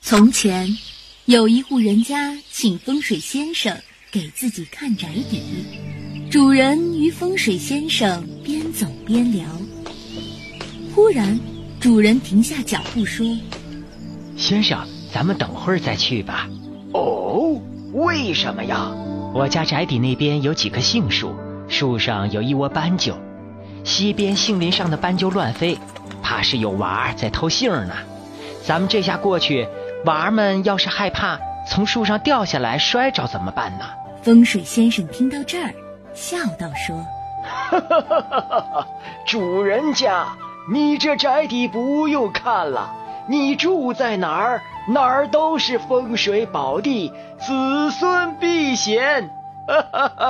从前，有一户人家请风水先生给自己看宅邸。主人与风水先生边走边聊，忽然，主人停下脚步说：“ 先生，咱们等会儿再去吧。”“ 哦，为什么呀？”“ 我家宅邸那边有几棵杏树，树上有一窝斑鸠，西边杏林上的斑鸠乱飞，怕是有娃在偷杏呢。咱们这下过去，娃们要是害怕从树上掉下来摔着怎么办呢？” 风水先生听到这儿，笑道说：“ 主人家，你这宅邸不用看了，你住在哪儿，哪儿都是风水宝地，子孙必贤。”